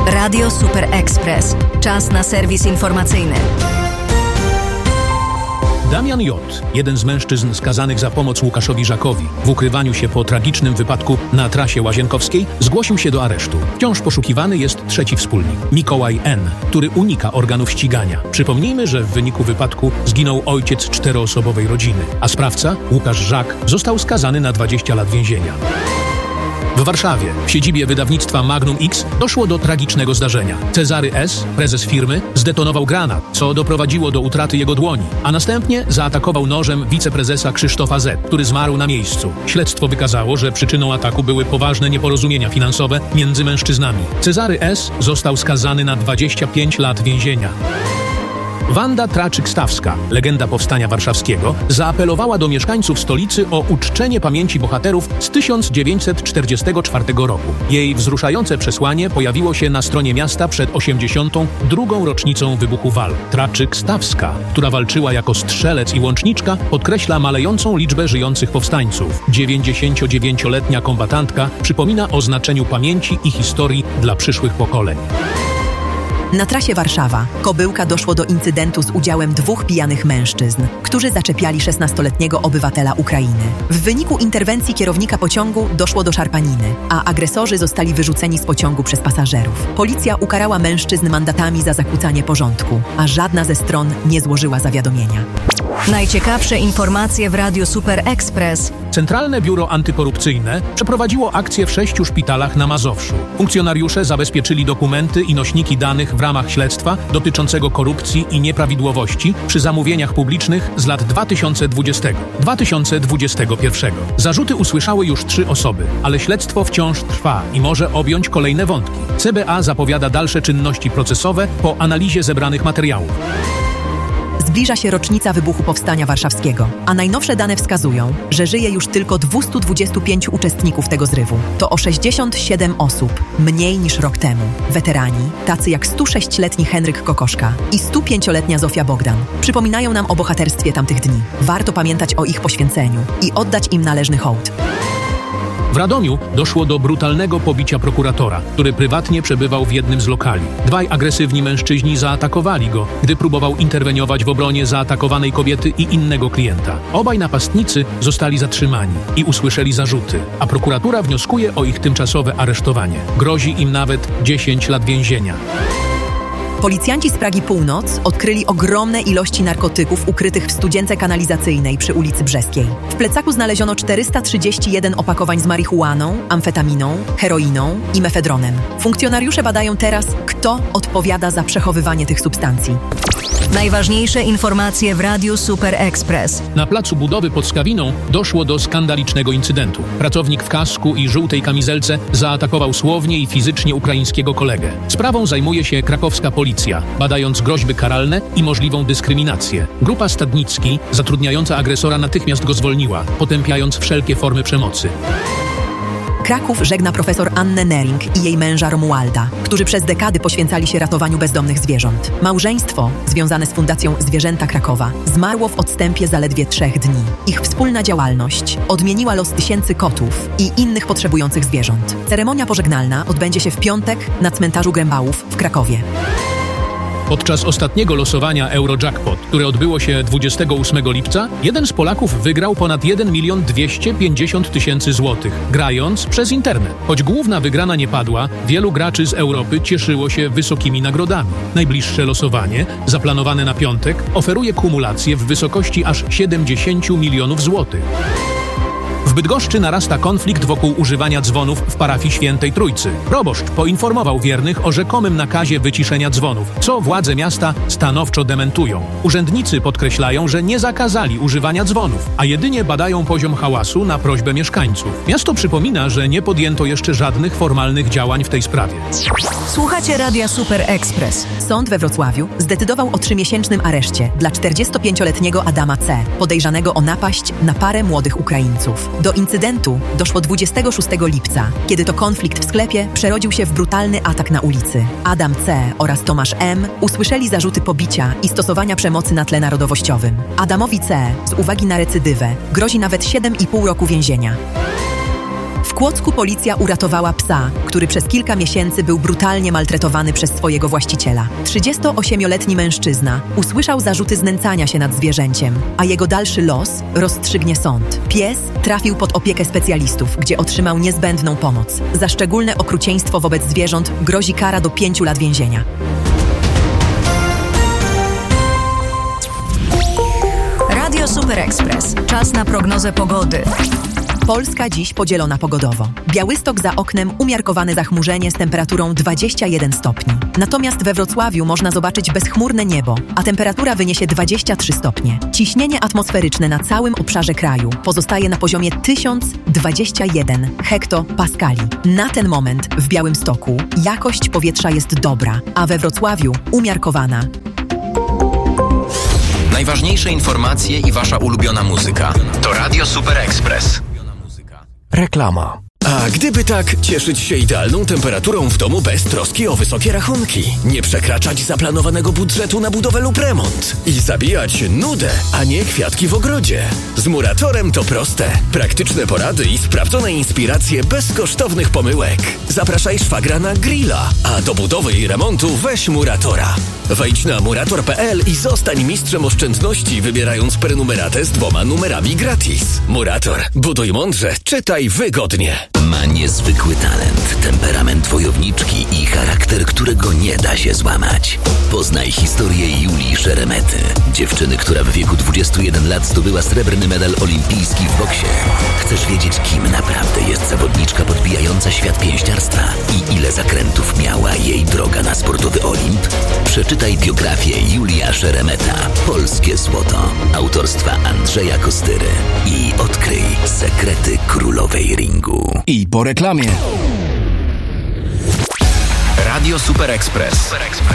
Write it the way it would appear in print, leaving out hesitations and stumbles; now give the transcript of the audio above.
Radio Super Express. Czas na serwis informacyjny. Damian J., jeden z mężczyzn skazanych za pomoc Łukaszowi Żakowi w ukrywaniu się po tragicznym wypadku na trasie Łazienkowskiej, zgłosił się do aresztu. Wciąż poszukiwany jest trzeci wspólnik, Mikołaj N., który unika organów ścigania. Przypomnijmy, że w wyniku wypadku zginął ojciec 4-osobowej rodziny, a sprawca, Łukasz Żak, został skazany na 20 lat więzienia. W Warszawie, w siedzibie wydawnictwa Magnum X, doszło do tragicznego zdarzenia. Cezary S., prezes firmy, zdetonował granat, co doprowadziło do utraty jego dłoni, a następnie zaatakował nożem wiceprezesa Krzysztofa Z., który zmarł na miejscu. Śledztwo wykazało, że przyczyną ataku były poważne nieporozumienia finansowe między mężczyznami. Cezary S. został skazany na 25 lat więzienia. Wanda Traczyk-Stawska, legenda powstania warszawskiego, zaapelowała do mieszkańców stolicy o uczczenie pamięci bohaterów z 1944 roku. Jej wzruszające przesłanie pojawiło się na stronie miasta przed 82. rocznicą wybuchu walk. Traczyk-Stawska, która walczyła jako strzelec i łączniczka, podkreśla malejącą liczbę żyjących powstańców. 99-letnia kombatantka przypomina o znaczeniu pamięci i historii dla przyszłych pokoleń. Na trasie Warszawa-Kobyłka doszło do incydentu z udziałem 2 pijanych mężczyzn, którzy zaczepiali 16-letniego obywatela Ukrainy. W wyniku interwencji kierownika pociągu doszło do szarpaniny, a agresorzy zostali wyrzuceni z pociągu przez pasażerów. Policja ukarała mężczyzn mandatami za zakłócanie porządku, a żadna ze stron nie złożyła zawiadomienia. Najciekawsze informacje w Radio Super Express. Centralne Biuro Antykorupcyjne przeprowadziło akcję w 6 szpitalach na Mazowszu. Funkcjonariusze zabezpieczyli dokumenty i nośniki danych w ramach śledztwa dotyczącego korupcji i nieprawidłowości przy zamówieniach publicznych z lat 2020-2021. Zarzuty usłyszały już 3 osoby, ale śledztwo wciąż trwa i może objąć kolejne wątki. CBA zapowiada dalsze czynności procesowe po analizie zebranych materiałów. Zbliża się rocznica wybuchu Powstania Warszawskiego, a najnowsze dane wskazują, że żyje już tylko 225 uczestników tego zrywu. To o 67 osób, mniej niż rok temu. Weterani, tacy jak 106-letni Henryk Kokoszka i 105-letnia Zofia Bogdan, przypominają nam o bohaterstwie tamtych dni. Warto pamiętać o ich poświęceniu i oddać im należny hołd. W Radomiu doszło do brutalnego pobicia prokuratora, który prywatnie przebywał w jednym z lokali. 2 agresywni mężczyźni zaatakowali go, gdy próbował interweniować w obronie zaatakowanej kobiety i innego klienta. Obaj napastnicy zostali zatrzymani i usłyszeli zarzuty, a prokuratura wnioskuje o ich tymczasowe aresztowanie. Grozi im nawet 10 lat więzienia. Policjanci z Pragi Północ odkryli ogromne ilości narkotyków ukrytych w studzience kanalizacyjnej przy ulicy Brzeskiej. W plecaku znaleziono 431 opakowań z marihuaną, amfetaminą, heroiną i mefedronem. Funkcjonariusze badają teraz, kto odpowiada za przechowywanie tych substancji. Najważniejsze informacje w Radiu Super Express. Na placu budowy pod Skawiną doszło do skandalicznego incydentu. Pracownik w kasku i żółtej kamizelce zaatakował słownie i fizycznie ukraińskiego kolegę. Sprawą zajmuje się krakowska policja, badając groźby karalne i możliwą dyskryminację. Grupa Stadnicki, zatrudniająca agresora, natychmiast go zwolniła, potępiając wszelkie formy przemocy. Kraków żegna profesor Annę Nering i jej męża Romualda, którzy przez dekady poświęcali się ratowaniu bezdomnych zwierząt. Małżeństwo, związane z Fundacją Zwierzęta Krakowa, zmarło w odstępie zaledwie 3 dni. Ich wspólna działalność odmieniła los tysięcy kotów i innych potrzebujących zwierząt. Ceremonia pożegnalna odbędzie się w piątek na cmentarzu Grębałów w Krakowie. Podczas ostatniego losowania Eurojackpot, które odbyło się 28 lipca, jeden z Polaków wygrał ponad 1 250 000 złotych, grając przez internet. Choć główna wygrana nie padła, wielu graczy z Europy cieszyło się wysokimi nagrodami. Najbliższe losowanie, zaplanowane na piątek, oferuje kumulację w wysokości aż 70 milionów złotych. W Bydgoszczy narasta konflikt wokół używania dzwonów w parafii Świętej Trójcy. Proboszcz poinformował wiernych o rzekomym nakazie wyciszenia dzwonów, co władze miasta stanowczo dementują. Urzędnicy podkreślają, że nie zakazali używania dzwonów, a jedynie badają poziom hałasu na prośbę mieszkańców. Miasto przypomina, że nie podjęto jeszcze żadnych formalnych działań w tej sprawie. Słuchacie Radia Super Express. Sąd we Wrocławiu zdecydował o 3-miesięcznym areszcie dla 45-letniego Adama C., podejrzanego o napaść na parę młodych Ukraińców. Do incydentu doszło 26 lipca, kiedy to konflikt w sklepie przerodził się w brutalny atak na ulicy. Adam C. oraz Tomasz M. usłyszeli zarzuty pobicia i stosowania przemocy na tle narodowościowym. Adamowi C. z uwagi na recydywę grozi nawet 7,5 roku więzienia. W Kłodzku policja uratowała psa, który przez kilka miesięcy był brutalnie maltretowany przez swojego właściciela. 38-letni mężczyzna usłyszał zarzuty znęcania się nad zwierzęciem, a jego dalszy los rozstrzygnie sąd. Pies trafił pod opiekę specjalistów, gdzie otrzymał niezbędną pomoc. Za szczególne okrucieństwo wobec zwierząt grozi kara do 5 lat więzienia. Radio Super Express. Czas na prognozę pogody. Polska dziś podzielona pogodowo. Białystok za oknem umiarkowane zachmurzenie z temperaturą 21 stopni. Natomiast we Wrocławiu można zobaczyć bezchmurne niebo, a temperatura wyniesie 23 stopnie. Ciśnienie atmosferyczne na całym obszarze kraju pozostaje na poziomie 1021 hektopaskali. Na ten moment w Białymstoku jakość powietrza jest dobra, a we Wrocławiu umiarkowana. Najważniejsze informacje i wasza ulubiona muzyka to Radio Super Express. Reklama. A gdyby tak, cieszyć się idealną temperaturą w domu bez troski o wysokie rachunki, nie przekraczać zaplanowanego budżetu na budowę lub remont i zabijać nudę, a nie kwiatki w ogrodzie. Z Muratorem to proste. Praktyczne porady i sprawdzone inspiracje bez kosztownych pomyłek. Zapraszaj szwagra na grilla, a do budowy i remontu weź Muratora. Wejdź na murator.pl i zostań mistrzem oszczędności, wybierając prenumeratę z 2 numerami gratis. Murator. Buduj mądrze, czytaj wygodnie. Ma niezwykły talent, temperament wojowniczki i charakter, którego nie da się złamać. Poznaj historię Julii Szeremety, dziewczyny, która w wieku 21 lat zdobyła srebrny medal olimpijski w boksie. Chcesz wiedzieć, kim naprawdę jest zawodniczka podbijająca świat pięściarstwa i ile zakrętów miała jej droga na sportowy Olimp? Przeczytaj biografię Julia Szeremeta, Polskie Złoto, autorstwa Andrzeja Kostyry i odkryj sekrety królowej ringu. I po reklamie. Radio Super Express.